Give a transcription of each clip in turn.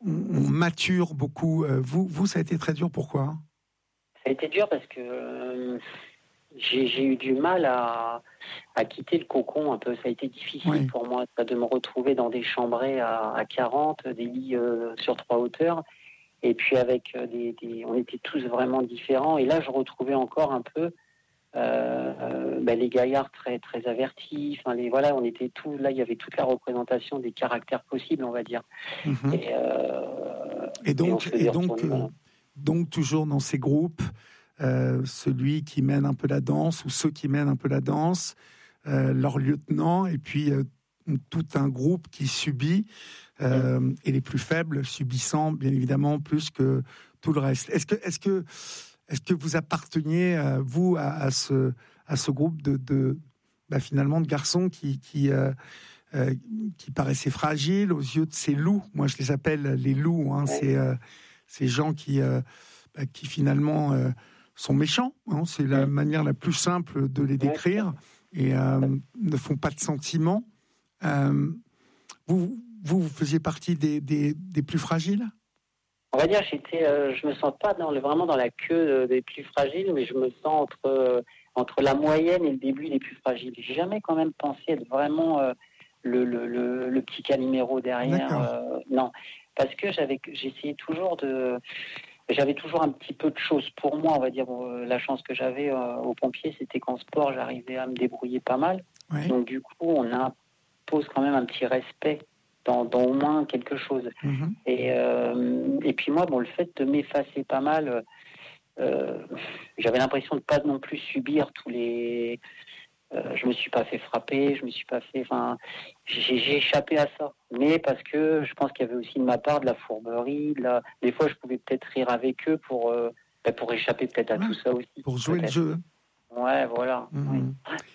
on mature beaucoup. Vous, ça a été très dur. Pourquoi ? Ça a été dur parce que j'ai eu du mal à quitter le cocon un peu. Ça a été difficile pour moi de me retrouver dans des chambrées à 40, des lits sur 3 hauteurs. Et puis avec on était tous vraiment différents. Et là, je retrouvais encore un peu les gaillards très très avertis. Enfin, on était tous là. Il y avait toute la représentation des caractères possibles, on va dire. Et donc toujours dans ces groupes, celui qui mène un peu la danse ou ceux qui mènent un peu la danse, leur lieutenant, et puis tout un groupe qui subit, et les plus faibles subissant bien évidemment plus que tout le reste. Est-ce que vous apparteniez vous à ce groupe de finalement de garçons qui paraissaient fragiles aux yeux de ces loups? Moi je les appelle les loups, hein. Ces gens qui finalement sont méchants, hein. C'est la manière la plus simple de les décrire, et ne font pas de sentiments. Vous faisiez partie des plus fragiles? On va dire, je me sens pas vraiment dans la queue des plus fragiles, mais je me sens entre la moyenne et le début des plus fragiles. J'ai jamais quand même pensé être vraiment le petit Calimero derrière. Non, parce que j'essayais toujours j'avais toujours un petit peu de choses pour moi, on va dire. La chance que j'avais aux pompiers, c'était qu'en sport, j'arrivais à me débrouiller pas mal. Oui. Donc du coup, on impose quand même un petit respect dans au moins quelque chose. Et puis moi, le fait de m'effacer pas mal, j'avais l'impression de pas non plus subir tous les... je me suis pas fait frapper, je me suis pas fait... Enfin, j'ai échappé à ça. Mais parce que je pense qu'il y avait aussi de ma part de la fourberie. Des fois, je pouvais peut-être rire avec eux pour échapper peut-être à tout ça aussi. Pour jouer le jeu. Ouais, voilà. Oui.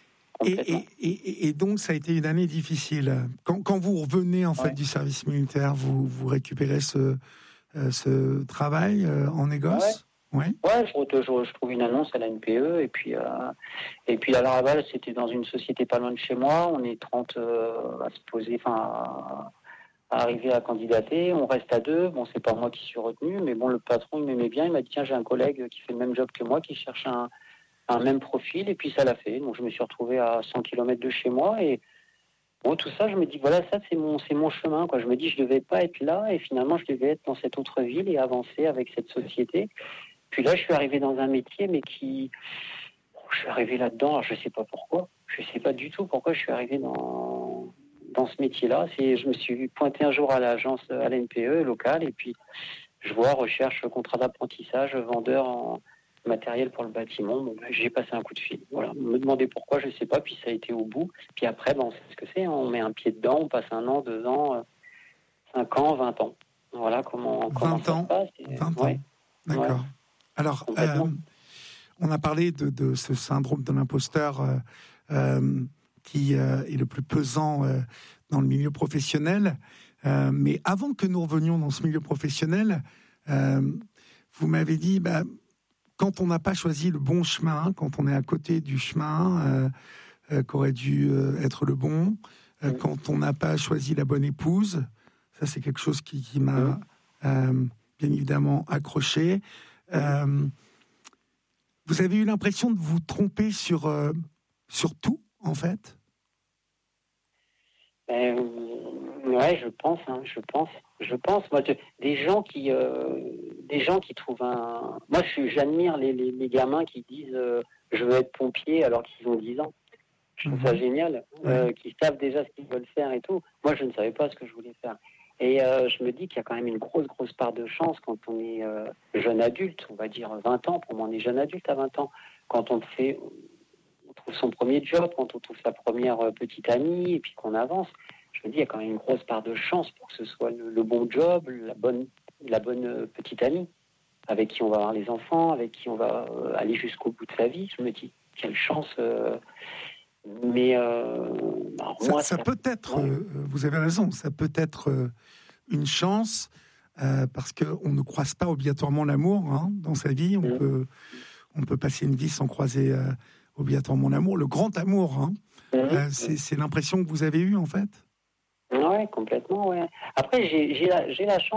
Et donc, ça a été une année difficile. Quand vous revenez en fait du service militaire, vous récupérez ce travail en négoce. Ouais, je trouve une annonce à la NPE, et puis à la Raval, c'était dans une société pas loin de chez moi. On est 30 à se poser, à arriver à candidater. On reste à 2. Bon, c'est pas moi qui suis retenu, mais bon, le patron, il m'aimait bien. Il m'a dit, tiens, j'ai un collègue qui fait le même job que moi, qui cherche un même profil, et puis ça l'a fait. Donc je me suis retrouvé à 100 km de chez moi, et bon, tout ça, je me dis, voilà, ça c'est mon chemin, quoi. Je me dis, je devais pas être là, et finalement je devais être dans cette autre ville et avancer avec cette société. Puis là, je suis arrivé dans un métier, mais je suis arrivé là-dedans, alors je sais pas pourquoi, je sais pas du tout pourquoi je suis arrivé dans ce métier-là. Je me suis pointé un jour à l'agence, à la NPE locale, et puis je vois recherche contrat d'apprentissage, vendeur en matériel pour le bâtiment. Bon, j'ai passé un coup de fil. Voilà, me demander pourquoi, je sais pas. Puis ça a été au bout. Puis après, on sait ce que c'est. On met un pied dedans, on passe 1 an, 2 ans, 5 ans, 20 ans. Voilà comment ça se passe. 20 ans. D'accord. Ouais. Alors, on a parlé de ce syndrome de l'imposteur qui est le plus pesant dans le milieu professionnel. Mais avant que nous revenions dans ce milieu professionnel, vous m'avez dit, quand on n'a pas choisi le bon chemin, quand on est à côté du chemin qu'aurait dû être le bon, quand on n'a pas choisi la bonne épouse, ça c'est quelque chose qui m'a bien évidemment accroché. Vous avez eu l'impression de vous tromper sur tout, en fait? Ouais, je pense. Moi, des gens qui trouvent un... Moi, j'admire les gamins qui disent je veux être pompier alors qu'ils ont 10 ans. Je trouve ça génial, qui savent déjà ce qu'ils veulent faire et tout. Moi, je ne savais pas ce que je voulais faire. Et je me dis qu'il y a quand même une grosse part de chance quand on est jeune adulte, on va dire 20 ans. Pour moi, on est jeune adulte à 20 ans. Quand on trouve son premier job, quand on trouve sa première petite amie, et puis qu'on avance. Je me dis, il y a quand même une grosse part de chance pour que ce soit le bon job, la bonne petite amie, avec qui on va avoir les enfants, avec qui on va aller jusqu'au bout de sa vie. Je me dis, quelle chance. Mais moi, ça peut être, vous avez raison, ça peut être une chance, parce qu'on ne croise pas obligatoirement l'amour dans sa vie. On peut passer une vie sans croiser obligatoirement l'amour. Le grand amour, c'est l'impression que vous avez eue, en fait? Ouais, complètement, ouais. Après, j'ai la chance